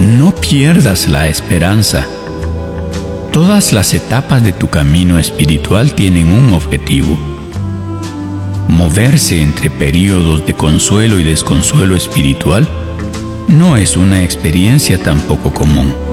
No pierdas la esperanza. Todas las etapas de tu camino espiritual tienen un objetivo: moverse entre períodos de consuelo y desconsuelo espiritual no es una experiencia tan poco común.